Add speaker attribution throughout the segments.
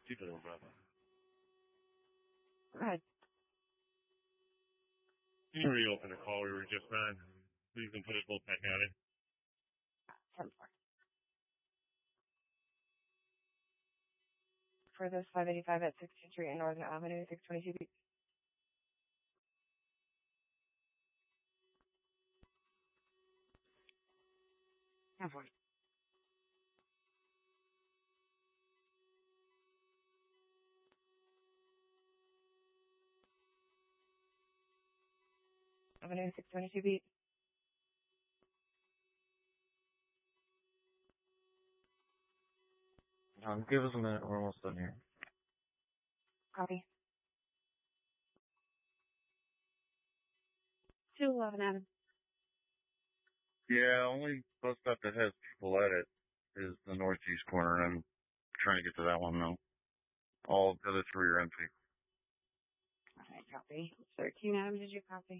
Speaker 1: Tito Bravo.
Speaker 2: Right.
Speaker 1: Can you reopen the call we were just on? Please and put us both back at it.
Speaker 2: 10-4. For this 585 at 16th Street and Northern Avenue, 622 Beach. Yeah, 40. Avenue 622 Beach.
Speaker 3: Give us a minute. We're almost done here.
Speaker 2: Copy. 211 Adam.
Speaker 3: Yeah, only bus stop that has people at it is the northeast corner. I'm trying to get to that one though. All the other three are empty.
Speaker 2: Alright, copy. 13 Adam, did you copy?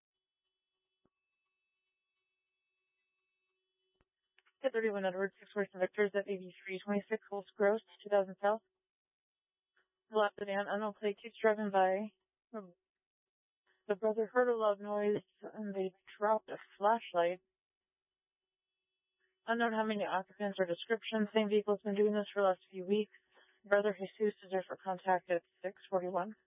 Speaker 2: At 31 Edward, 6 Victors at 8326 Holtz Gross, 2000 South. Left sedan, unknown plate, keeps driving by. The brother heard a loud noise and they dropped a flashlight. Unknown how many occupants or description. Same vehicle's been doing this for the last few weeks. Brother Jesus is there for contact at 641.